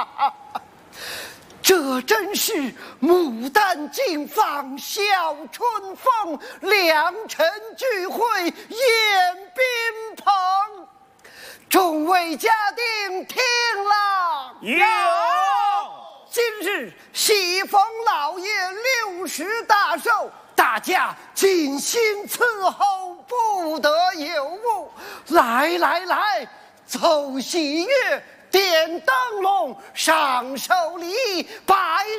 这真是牡丹金放笑春风，良辰聚会宴宾朋。众位家丁听了， 有。 今日喜逢老爷60大寿，大家尽心伺候，不得有误。来，奏喜乐，点灯笼，上寿礼，摆